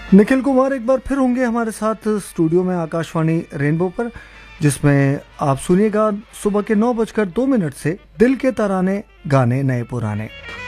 निखिल कुमार एक बार फिर होंगे हमारे साथ स्टूडियो में आकाशवाणी रेनबो पर, जिसमें आप सुनिएगा सुबह के 9:02 से दिल के तराने गाने नए पुराने।